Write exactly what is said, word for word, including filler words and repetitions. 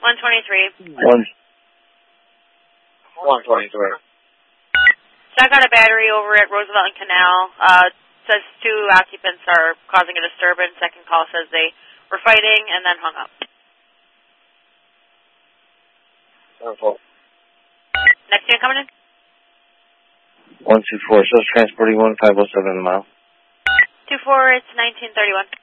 one twenty-three. One. One twenty-three. So I got a battery over at Roosevelt and Canal. Uh, says two occupants are causing a disturbance. Second call says they were fighting and then hung up. Wonderful. Next unit coming in? one two four, so transporting one five oh seven mile. two four, it's nineteen thirty-one.